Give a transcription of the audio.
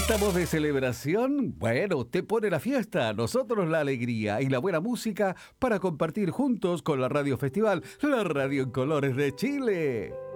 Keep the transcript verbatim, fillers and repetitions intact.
¿Estamos de celebración? Bueno, usted pone la fiesta, nosotros la alegría y la buena música para compartir juntos con la Radio Festival, la radio en colores de Chile.